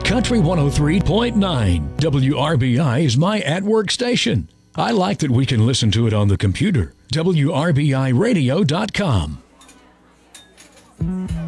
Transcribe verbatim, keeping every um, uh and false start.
Country one oh three point nine. W R B I is my at-work station. I like that we can listen to it on the computer. W R B I radio dot com.